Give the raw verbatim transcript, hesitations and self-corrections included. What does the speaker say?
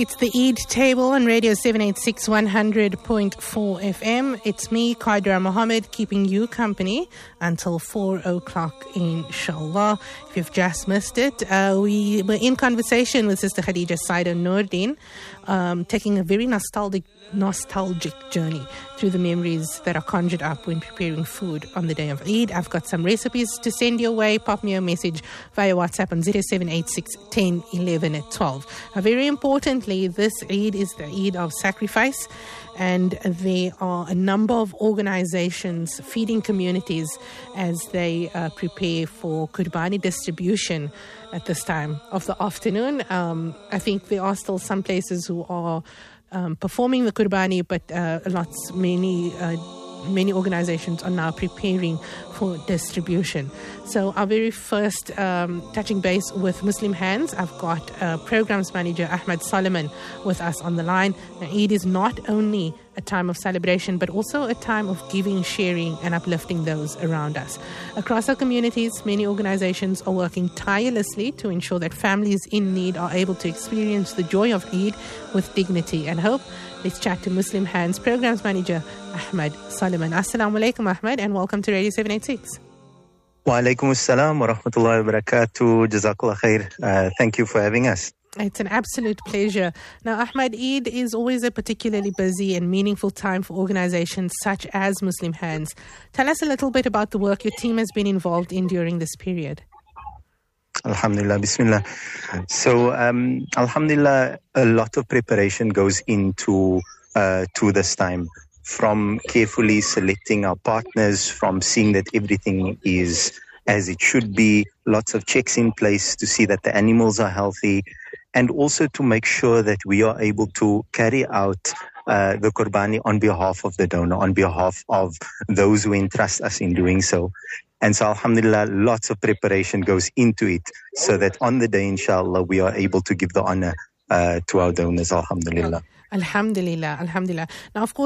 It's the Eid Table on Radio seven eighty-six, one hundred point four F M. It's me, Qadra Mohammed, keeping you company until four o'clock, inshallah. If you've just missed it, uh, we were in conversation with Sister Khadija Saida Noordin, um, taking a very nostalgic, nostalgic journey through the memories that are conjured up when preparing food on the day of Eid. I've got some recipes to send your way. Pop me a message via WhatsApp on zero seven eight six, ten, eleven at twelve. Uh, very importantly, this Eid is the Eid of sacrifice, and there are a number of organizations feeding communities as they uh, prepare for Qurbani distribution at this time of the afternoon. Um, I think there are still some places who are um, performing the Qurbani, but uh, lots, many uh, many organizations are now preparing for distribution. So our very first um, touching base with Muslim Hands, I've got uh, programs manager Ahmed Solomon with us on the line. Now, Eid is not only a time of celebration, but also a time of giving, sharing, and uplifting those around us. Across our communities, many organizations are working tirelessly to ensure that families in need are able to experience the joy of Eid with dignity and hope. Let's chat to Muslim Hands Programs Manager Ahmed Solomon. Assalamu alaikum, Ahmed, and welcome to Radio seven eighty-six. Wa alaikum assalam wa rahmatullahi wa barakatuh. Jazakallah khair. Uh, thank you for having us. It's an absolute pleasure. Now, Ahmed, Eid is always a particularly busy and meaningful time for organizations such as Muslim Hands. Tell us a little bit about the work your team has been involved in during this period. Alhamdulillah, Bismillah. So, um, Alhamdulillah, a lot of preparation goes into uh, to this time. From carefully selecting our partners, from seeing that everything is as it should be, lots of checks in place to see that the animals are healthy, and also to make sure that we are able to carry out uh, the Qurbani on behalf of the donor, on behalf of those who entrust us in doing so. And so, alhamdulillah, lots of preparation goes into it so that on the day, inshallah, we are able to give the honor uh, to our donors, alhamdulillah. Alhamdulillah, alhamdulillah. Now, of course,